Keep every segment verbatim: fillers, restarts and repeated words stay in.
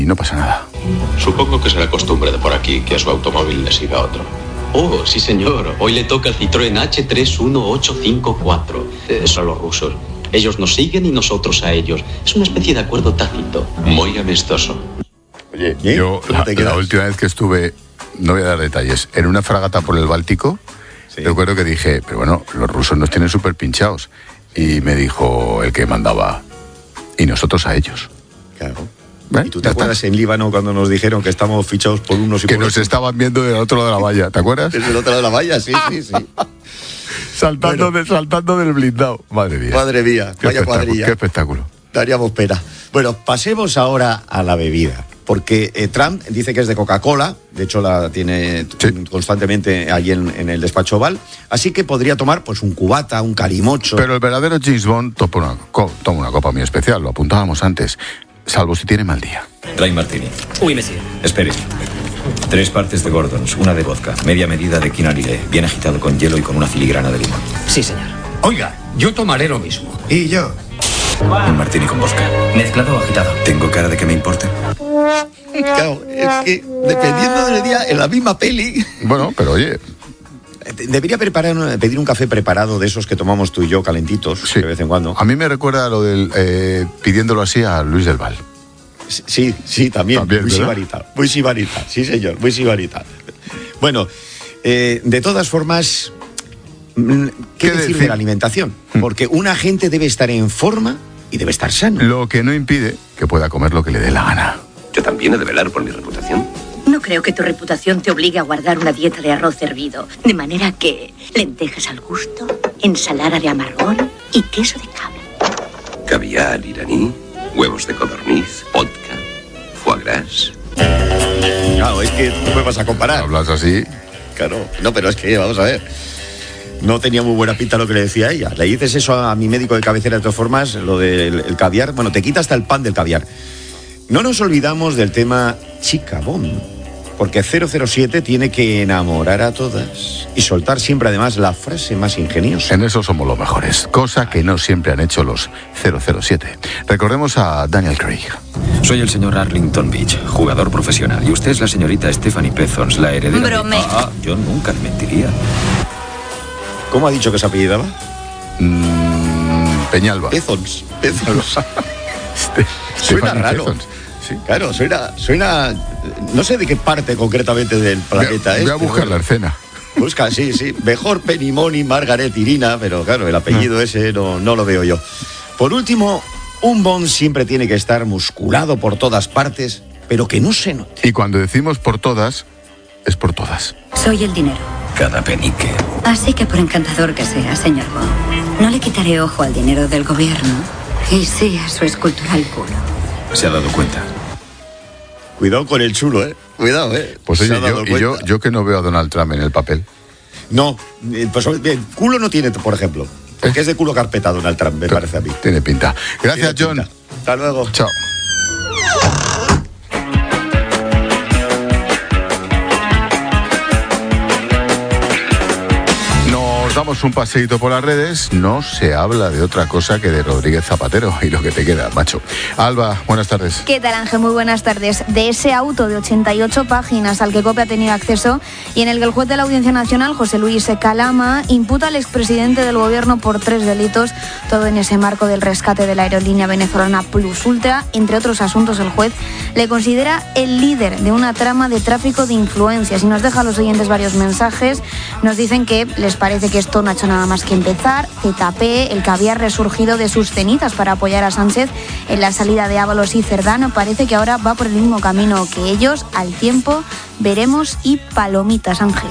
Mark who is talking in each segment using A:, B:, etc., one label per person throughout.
A: y no pasa nada.
B: Supongo que será costumbre de por aquí que a su automóvil le siga otro.
C: Oh, sí señor. Hoy le toca el Citroën hache tres uno ocho cinco cuatro. Eh, son los rusos. Ellos nos siguen y nosotros a ellos. Es una especie de acuerdo tácito.
B: Muy amistoso.
A: Oye, ¿Eh? yo la, la última vez que estuve, no voy a dar detalles, en una fragata por el Báltico, sí. Recuerdo que dije, pero bueno, los rusos nos tienen súper pinchados. Y me dijo el que mandaba, y nosotros a ellos.
D: Claro. ¿Eh? ¿Y tú te ya acuerdas está. En Líbano cuando nos dijeron que estamos fichados por unos y
A: que
D: por
A: nos
D: otros?
A: Estaban viendo del otro lado de la valla, ¿te acuerdas?
D: Del otro lado de la valla, sí, sí, sí.
A: saltando, bueno. de, saltando del blindado. Madre mía.
D: Madre mía,
A: qué
D: vaya cuadrilla.
A: Qué espectáculo.
D: Daríamos pena. Bueno, pasemos ahora a la bebida. Porque eh, Trump dice que es de Coca-Cola, de hecho la tiene sí. constantemente allí en, en el despacho Oval, así que podría tomar pues un cubata, un calimocho.
A: Pero el verdadero James Bond toma una, toma una copa muy especial, lo apuntábamos antes, salvo si tiene mal día.
E: Dry Martini.
F: Oui, monsieur.
E: Espere. Tres partes de Gordons, una de vodka, media medida de quinarire, bien agitado con hielo y con una filigrana de limón.
F: Sí, señor.
G: Oiga, yo tomaré lo mismo.
D: ¿Y yo?
E: Un martini con vodka.
F: ¿Mezclado o agitado?
E: ¿Tengo cara de que me importe?
D: Claro, es que dependiendo del día, en la misma peli...
A: Bueno, pero oye...
D: Debería preparar, pedir un café preparado de esos que tomamos tú y yo, calentitos, sí. De vez en cuando.
A: A mí me recuerda lo del... Eh, pidiéndolo así a Luis del Val.
D: Sí, sí, también. también muy sibarita, muy sibarita, sí señor, muy sibarita. Bueno, eh, de todas formas, ¿qué, ¿Qué decir, decir de la alimentación? Porque una gente debe estar en forma y debe estar sano.
A: Lo que no impide que pueda comer lo que le dé la gana.
B: Yo también he de velar por mi reputación.
H: No creo que tu reputación te obligue a guardar una dieta de arroz hervido. De manera que lentejas al gusto, ensalada de amargón y queso de cabra.
B: Caviar iraní, huevos de codorniz, vodka, foie gras.
D: Claro, es que no me vas a comparar.
A: ¿Hablas así?
D: Claro, no, pero es que, vamos a ver... No tenía muy buena pinta lo que le decía a ella. Le dices eso a mi médico de cabecera de todas formas, lo del el caviar. Bueno, te quita hasta el pan del caviar. No nos olvidamos del tema Chica Bond, porque cero cero siete tiene que enamorar a todas y soltar siempre además la frase más ingeniosa.
A: En eso somos los mejores, cosa que no siempre han hecho los cero cero siete. Recordemos a Daniel Craig.
E: Soy el señor Arlington Beach, jugador profesional, y usted es la señorita Stephanie Pezons, la heredera
H: Brome.
E: de... Ah, yo nunca le mentiría.
D: ¿Cómo ha dicho que se apellidaba?
A: Mm, Peñalba.
D: Pezons. Pezons.
A: este,
D: suena raro.
A: Pezons. Sí.
D: Claro, suena, suena... No sé de qué parte concretamente del planeta es.
A: Voy a buscar la escena.
D: Busca, sí, sí. Mejor Penny Money, Margaret Irina, pero claro, el apellido ah. ese no, no lo veo yo. Por último, un Bond siempre tiene que estar musculado por todas partes, pero que no se note.
A: Y cuando decimos por todas, es por todas.
H: Soy el dinero.
E: Cada penique.
H: Así que por encantador que sea, señor Bond, no le quitaré ojo al dinero del gobierno y sí a su escultural culo.
E: Se ha dado cuenta.
D: Cuidado con el chulo, ¿eh? Cuidado, ¿eh?
A: Pues oye, yo, y yo, yo que no veo a Donald Trump en el papel.
D: No, pues el culo no tiene, por ejemplo. Porque ¿Eh? es de culo carpeta Donald Trump, me parece a mí.
A: Tiene pinta. Gracias,
D: tiene
A: John.
D: Pinta. Hasta luego.
A: Chao. Damos un paseíto por las redes, no se habla de otra cosa que de Rodríguez Zapatero y lo que te queda, macho. Alba, buenas tardes.
I: ¿Qué tal, Ángel? Muy buenas tardes. De ese auto de ochenta y ocho páginas al que COPE ha tenido acceso y en el que el juez de la Audiencia Nacional, José Luis Calama, imputa al expresidente del gobierno por tres delitos, todo en ese marco del rescate de la aerolínea venezolana Plus Ultra. Entre otros asuntos, el juez le considera el líder de una trama de tráfico de influencias y nos deja a los oyentes varios mensajes. Nos dicen que les parece que esto no ha hecho nada más que empezar. Z P, el que había resurgido de sus cenizas para apoyar a Sánchez en la salida de Ábalos y Cerdán, parece que ahora va por el mismo camino que ellos. Al tiempo veremos y palomitas, Ángel.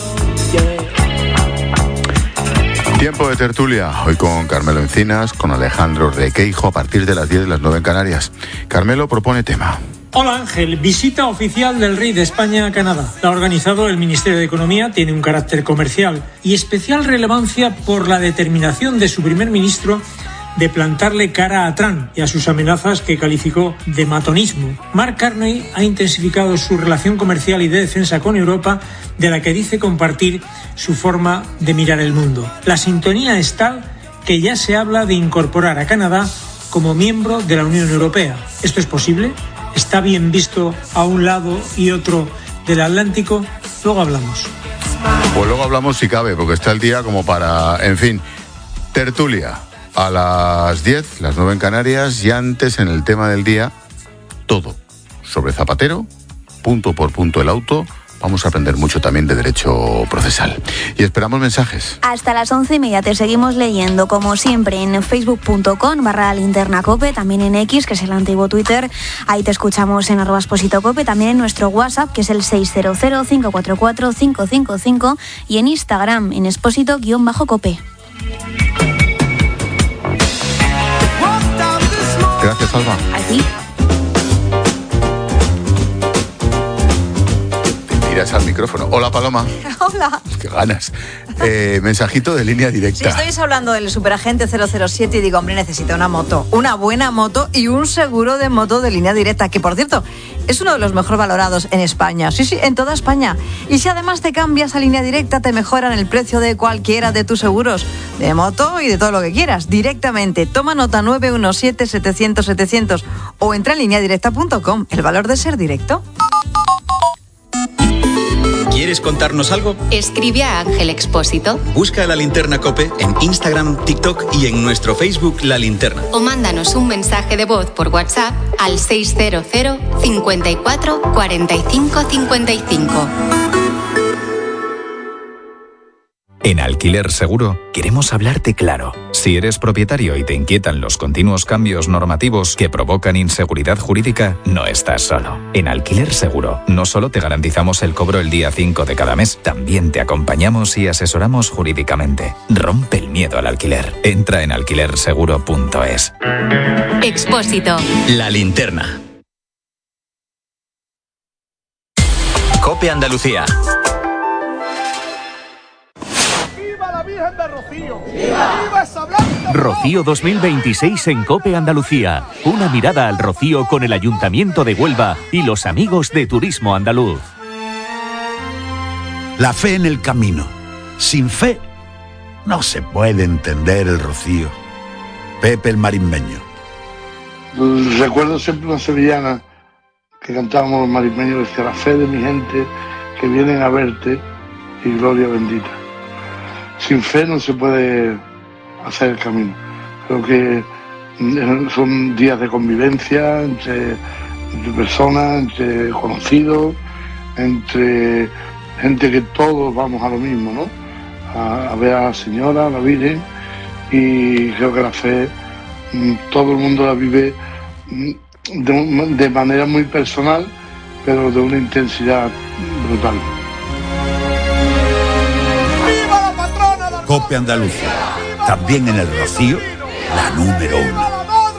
A: Tiempo de tertulia, hoy con Carmelo Encinas, con Alejandro Requeijo, a partir de las diez de las nueve en Canarias. Carmelo propone tema.
J: Hola Ángel, visita oficial del rey de España a Canadá. La ha organizado el Ministerio de Economía, tiene un carácter comercial y especial relevancia por la determinación de su primer ministro de plantarle cara a Trump y a sus amenazas que calificó de matonismo. Mark Carney ha intensificado su relación comercial y de defensa con Europa, de la que dice compartir su forma de mirar el mundo. La sintonía es tal que ya se habla de incorporar a Canadá como miembro de la Unión Europea. ¿Esto es posible? está bien visto a un lado y otro del Atlántico? Luego hablamos.
A: Pues luego hablamos si cabe, porque está el día como para, en fin, tertulia a las diez, las nueve en Canarias, y antes en el tema del día, todo sobre Zapatero, punto por punto el auto. Vamos a aprender mucho también de derecho procesal. Y esperamos mensajes.
I: Hasta las once y media te seguimos leyendo, como siempre, en facebook punto com barra linterna cope, también en X, que es el antiguo Twitter. Ahí te escuchamos en arroba exposito cope, también en nuestro WhatsApp, que es el seis cero cero, cinco cuatro cuatro, cinco cinco cinco, y en Instagram, en expósito-cope.
A: Gracias, Alba.
I: A ti.
A: Miras al micrófono. Hola, Paloma.
F: Hola.
A: Qué ganas. Eh, mensajito de línea directa.
F: Si estáis hablando del superagente cero cero siete y digo, hombre, necesito una moto, una buena moto y un seguro de moto de línea directa, que por cierto, es uno de los mejor valorados en España. Sí, sí, en toda España. Y si además te cambias a línea directa, te mejoran el precio de cualquiera de tus seguros, de moto y de todo lo que quieras, directamente. Toma nota nueve uno siete, setecientos, setecientos o entra en línea directa punto com. El valor de ser directo.
K: ¿Quieres contarnos algo?
L: Escribe a Ángel Expósito.
K: Busca La Linterna COPE en Instagram, TikTok y en nuestro Facebook La Linterna.
L: O mándanos un mensaje de voz por WhatsApp al seis cero cero, cincuenta y cuatro, cuarenta y cinco, cincuenta y cinco.
M: En Alquiler Seguro queremos hablarte claro. Si eres propietario y te inquietan los continuos cambios normativos que provocan inseguridad jurídica, no estás solo. En Alquiler Seguro no solo te garantizamos el cobro el día cinco de cada mes, también te acompañamos y asesoramos jurídicamente. Rompe el miedo al alquiler. Entra en alquiler seguro punto es.
L: Expósito.
K: La Linterna. COPE Andalucía.
N: Virgen de Rocío. ¡Viva! ¡Viva esa blanca!
O: Rocío dos mil veintiséis en COPE Andalucía. Una mirada al Rocío con el Ayuntamiento de Huelva y los amigos de Turismo Andaluz.
P: La fe en el camino. Sin fe no se puede entender el Rocío. Pepe el Marismeño.
Q: Recuerdo siempre una sevillana que cantábamos los marismeños, decía: la fe de mi gente que vienen a verte y gloria bendita. Sin fe no se puede hacer el camino. Creo que son días de convivencia entre, entre personas, entre conocidos, entre gente que todos vamos a lo mismo, ¿no? A, a ver a la Señora, a la Virgen, y creo que la fe todo el mundo la vive de, de manera muy personal, pero de una intensidad brutal.
P: COPE Andalucía, también en el Rocío, la número uno.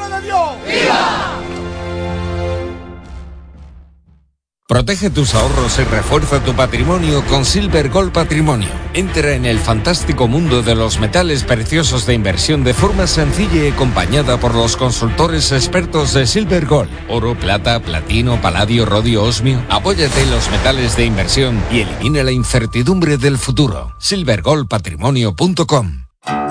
R: Protege tus ahorros y refuerza tu patrimonio con Silver Gold Patrimonio. Entra en el fantástico mundo de los metales preciosos de inversión de forma sencilla y acompañada por los consultores expertos de Silver Gold. Oro, plata, platino, paladio, rodio, osmio. Apóyate en los metales de inversión y elimina la incertidumbre del futuro. silver gold patrimonio punto com.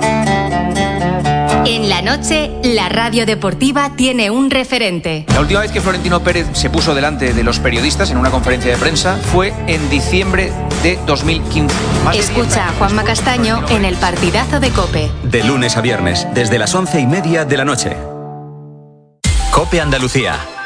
L: En la noche, la radio deportiva tiene un referente.
S: La última vez que Florentino Pérez se puso delante de los periodistas en una conferencia de prensa fue en diciembre de dos mil quince.
L: Escucha a Juanma Castaño en el partidazo de COPE.
K: De lunes a viernes, desde las once y media de la noche. COPE Andalucía.